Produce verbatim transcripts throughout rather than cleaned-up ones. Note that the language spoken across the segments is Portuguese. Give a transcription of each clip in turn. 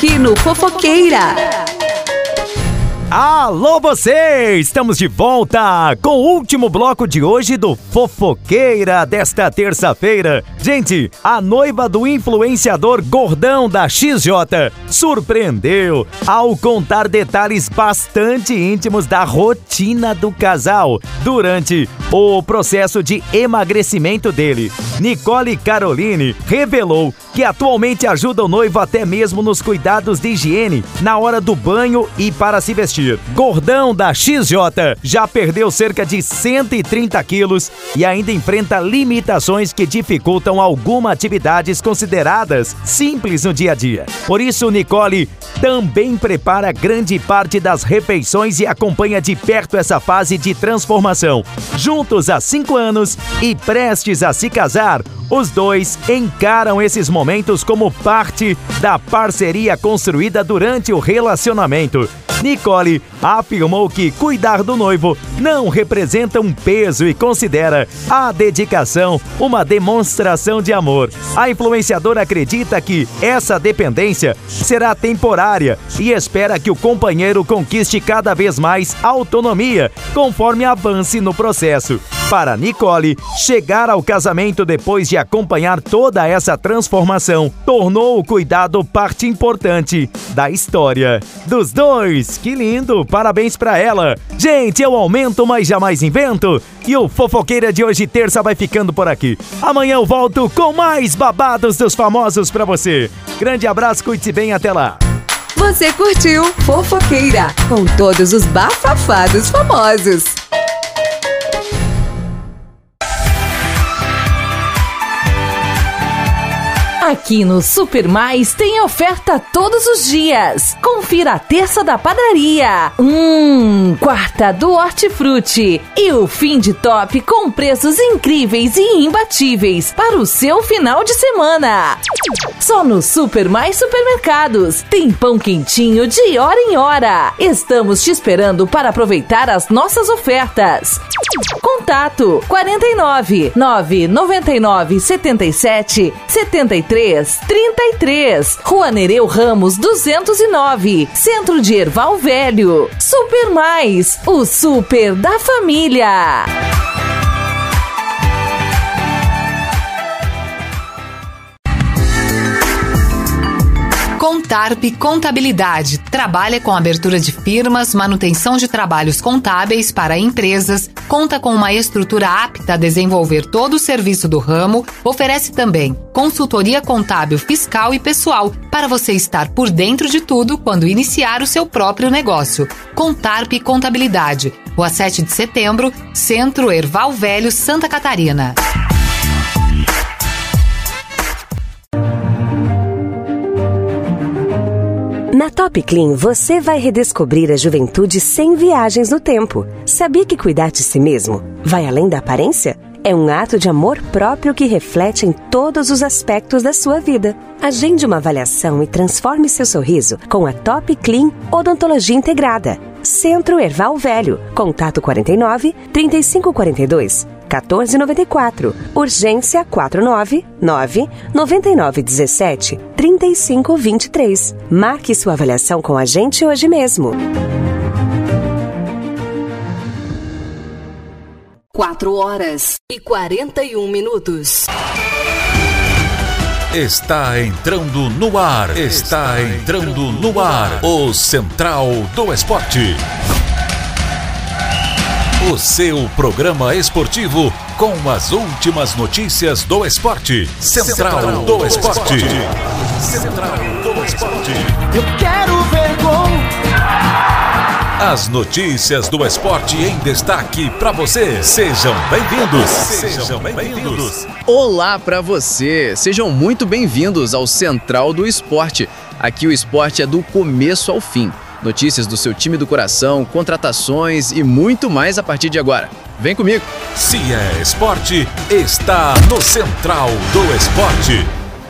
aqui no Fofoqueira. Alô você! Estamos de volta com o último bloco de hoje do Fofoqueira desta terça-feira. Gente, a noiva do influenciador gordão da X J surpreendeu ao contar detalhes bastante íntimos da rotina do casal durante o processo de emagrecimento dele. Nicole Caroline revelou que atualmente ajuda o noivo até mesmo nos cuidados de higiene na hora do banho e para se vestir. Gordão da X J já perdeu cerca de cento e trinta quilos e ainda enfrenta limitações que dificultam algumas atividades consideradas simples no dia a dia. Por isso, Nicole também prepara grande parte das refeições e acompanha de perto essa fase de transformação. Juntos há cinco anos e prestes a se casar, os dois encaram esses momentos como parte da parceria construída durante o relacionamento. Nicole afirmou que cuidar do noivo não representa um peso e considera a dedicação uma demonstração de amor. A influenciadora acredita que essa dependência será temporária e espera que o companheiro conquiste cada vez mais autonomia conforme avance no processo. Para Nicole, chegar ao casamento depois de acompanhar toda essa transformação tornou o cuidado parte importante da história dos dois. Que lindo! Parabéns pra ela! Gente, eu aumento, mas jamais invento. E o Fofoqueira de hoje, terça, vai ficando por aqui. Amanhã eu volto com mais babados dos famosos pra você. Grande abraço, cuide-se bem, até lá. Você curtiu Fofoqueira com todos os bafafados famosos. Aqui no Super Mais tem oferta todos os dias. Confira a terça da padaria. Hum, quarta do Hortifruti. E o fim de top com preços incríveis e imbatíveis para o seu final de semana. Só no Super Mais Supermercados. Tem pão quentinho de hora em hora. Estamos te esperando para aproveitar as nossas ofertas. Contato quarenta e nove, nove noventa e nove, setenta e sete, setenta e três, trinta e três. Rua Nereu Ramos duzentos e nove, Centro de Erval Velho. Super Mais, o super da família. Contarp Contabilidade. Trabalha com abertura de firmas, manutenção de trabalhos contábeis para empresas, conta com uma estrutura apta a desenvolver todo o serviço do ramo, oferece também consultoria contábil, fiscal e pessoal para você estar por dentro de tudo quando iniciar o seu próprio negócio. Contarp Contabilidade. Rua sete de setembro, Centro Erval Velho, Santa Catarina. Na Top Clean, você vai redescobrir a juventude sem viagens no tempo. Sabia que cuidar de si mesmo vai além da aparência? É um ato de amor próprio que reflete em todos os aspectos da sua vida. Agende uma avaliação e transforme seu sorriso com a Top Clean Odontologia Integrada. Centro Erval Velho. Contato quarenta e nove, trinta e cinco quarenta e dois, quatorze noventa e quatro. Urgência quatro nove nove, noventa e nove dezessete, trinta e cinco vinte e três. Marque sua avaliação com a gente hoje mesmo. quatro horas e quarenta e um minutos. Está entrando no ar. Está entrando no ar. O Central do Esporte. O seu programa esportivo com as últimas notícias do esporte. Central do Esporte. Central do Esporte. Eu quero ver gol. As notícias do esporte em destaque para você. Sejam bem-vindos. Sejam bem-vindos. Olá para você. Sejam muito bem-vindos ao Central do Esporte. Aqui o esporte é do começo ao fim. Notícias do seu time do coração, contratações e muito mais a partir de agora. Vem comigo. Se é esporte, está no Central do Esporte.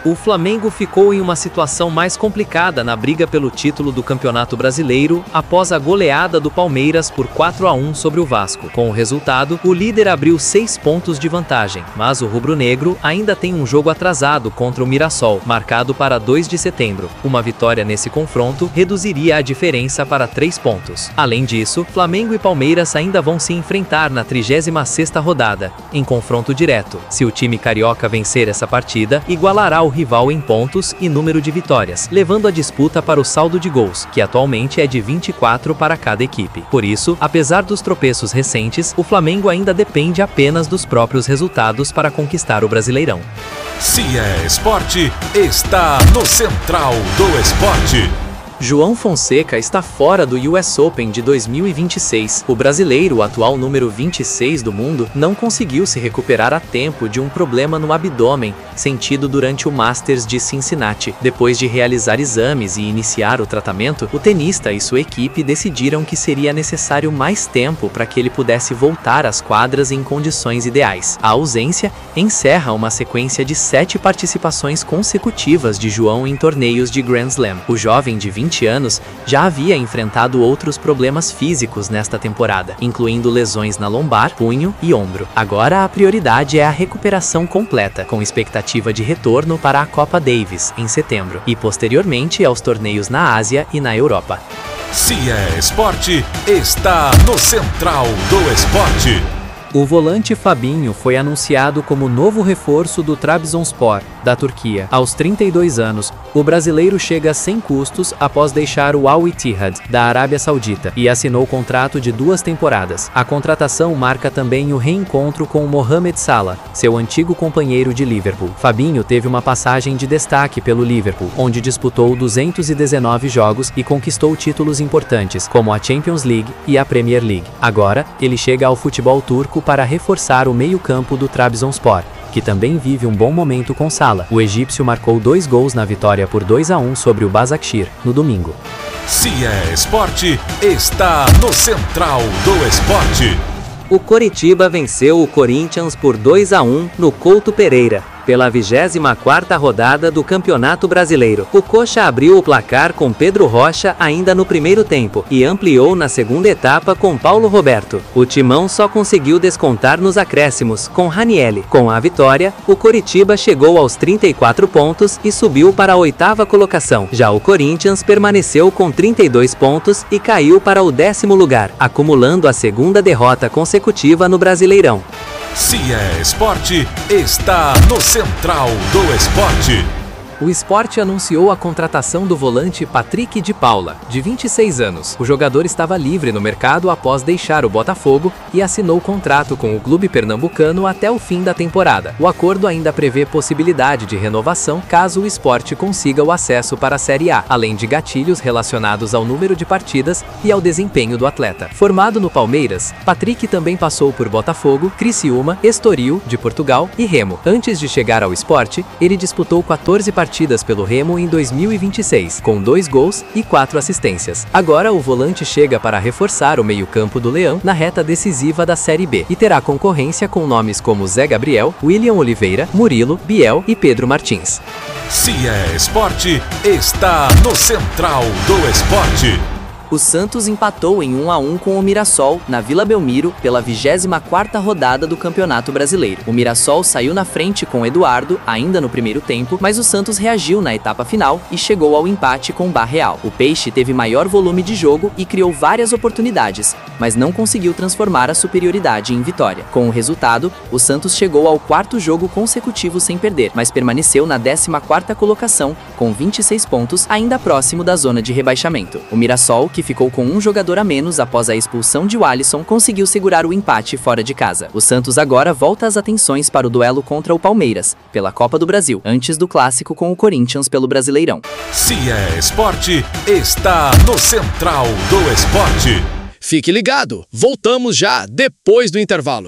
O Flamengo ficou em uma situação mais complicada na briga pelo título do Campeonato Brasileiro após a goleada do Palmeiras por quatro a um sobre o Vasco. Com o resultado, o líder abriu seis pontos de vantagem, mas o rubro-negro ainda tem um jogo atrasado contra o Mirassol, marcado para dois de setembro. Uma vitória nesse confronto reduziria a diferença para três pontos. Além disso, Flamengo e Palmeiras ainda vão se enfrentar na trigésima sexta rodada, em confronto direto. Se o time carioca vencer essa partida, igualará o rival em pontos e número de vitórias, levando a disputa para o saldo de gols, que atualmente é de vinte e quatro para cada equipe. Por isso, apesar dos tropeços recentes, o Flamengo ainda depende apenas dos próprios resultados para conquistar o Brasileirão. Se é esporte, está no Central do Esporte. João Fonseca está fora do U S Open de dois mil e vinte e seis. O brasileiro, o atual número vinte e seis do mundo, não conseguiu se recuperar a tempo de um problema no abdômen sentido durante o Masters de Cincinnati. Depois de realizar exames e iniciar o tratamento, o tenista e sua equipe decidiram que seria necessário mais tempo para que ele pudesse voltar às quadras em condições ideais. A ausência encerra uma sequência de sete participações consecutivas de João em torneios de Grand Slam. O jovem de vinte anos já havia enfrentado outros problemas físicos nesta temporada, incluindo lesões na lombar, punho e ombro. Agora a prioridade é a recuperação completa, com expectativa de retorno para a Copa Davis em setembro e posteriormente aos torneios na Ásia e na Europa. Se é esporte, está no Central do Esporte. O volante Fabinho foi anunciado como novo reforço do Trabzonspor, da Turquia. Aos trinta e dois anos, o brasileiro chega sem custos após deixar o Al Ittihad, da Arábia Saudita, e assinou contrato de duas temporadas. A contratação marca também o reencontro com Mohamed Salah, seu antigo companheiro de Liverpool. Fabinho teve uma passagem de destaque pelo Liverpool, onde disputou duzentos e dezenove jogos e conquistou títulos importantes, como a Champions League e a Premier League. Agora, ele chega ao futebol turco para reforçar o meio-campo do Trabzonspor, que também vive um bom momento com Salah. O egípcio marcou dois gols na vitória por dois a um sobre o Başakşehir, no domingo. Se é esporte, está no Central do Esporte. O Coritiba venceu o Corinthians por dois a um no Couto Pereira, pela vigésima quarta rodada do Campeonato Brasileiro. O Coxa abriu o placar com Pedro Rocha ainda no primeiro tempo e ampliou na segunda etapa com Paulo Roberto. O Timão só conseguiu descontar nos acréscimos com Ranielli. Com a vitória, o Coritiba chegou aos trinta e quatro pontos e subiu para a oitava colocação. Já o Corinthians permaneceu com trinta e dois pontos e caiu para o décimo lugar, acumulando a segunda derrota consecutiva no Brasileirão. Se é esporte, está no Central do Esporte. O Sport anunciou a contratação do volante Patrick de Paula, de vinte e seis anos. O jogador estava livre no mercado após deixar o Botafogo e assinou contrato com o clube pernambucano até o fim da temporada. O acordo ainda prevê possibilidade de renovação caso o Sport consiga o acesso para a Série A, além de gatilhos relacionados ao número de partidas e ao desempenho do atleta. Formado no Palmeiras, Patrick também passou por Botafogo, Criciúma, Estoril, de Portugal, e Remo. Antes de chegar ao Sport, ele disputou quatorze partidas partidas pelo Remo em dois mil e vinte e seis, com dois gols e quatro assistências. Agora o volante chega para reforçar o meio-campo do Leão na reta decisiva da Série B e terá concorrência com nomes como Zé Gabriel, William Oliveira, Murilo, Biel e Pedro Martins. Se é esporte, está no Central do Esporte. O Santos empatou em um a um com o Mirassol, na Vila Belmiro, pela vigésima quarta rodada do Campeonato Brasileiro. O Mirassol saiu na frente com Eduardo, ainda no primeiro tempo, mas o Santos reagiu na etapa final e chegou ao empate com o Barreal. O Peixe teve maior volume de jogo e criou várias oportunidades, mas não conseguiu transformar a superioridade em vitória. Com o resultado, o Santos chegou ao quarto jogo consecutivo sem perder, mas permaneceu na décima quarta colocação, com vinte e seis pontos, ainda próximo da zona de rebaixamento. O Mirassol, que ficou com um jogador a menos após a expulsão de Alisson, conseguiu segurar o empate fora de casa. O Santos agora volta as atenções para o duelo contra o Palmeiras, pela Copa do Brasil, antes do clássico com o Corinthians pelo Brasileirão. Se é esporte, está no Central do Esporte. Fique ligado, voltamos já depois do intervalo.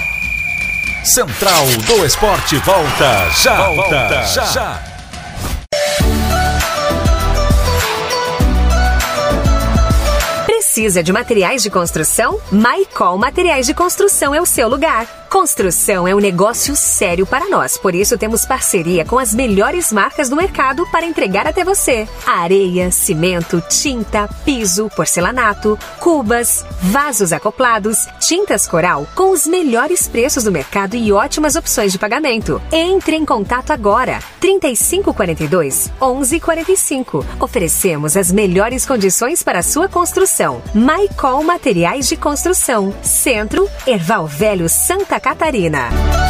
Central do Esporte volta já, volta, volta já. já. Precisa de materiais de construção? Maicol Materiais de Construção é o seu lugar. Construção é um negócio sério para nós, por isso temos parceria com as melhores marcas do mercado para entregar até você. Areia, cimento, tinta, piso, porcelanato, cubas, vasos acoplados, tintas coral com os melhores preços do mercado e ótimas opções de pagamento. Entre em contato agora. trinta e cinco quarenta e dois, onze quarenta e cinco. Oferecemos as melhores condições para a sua construção. Maicol Materiais de Construção. Centro, Erval Velho, Santa Catarina.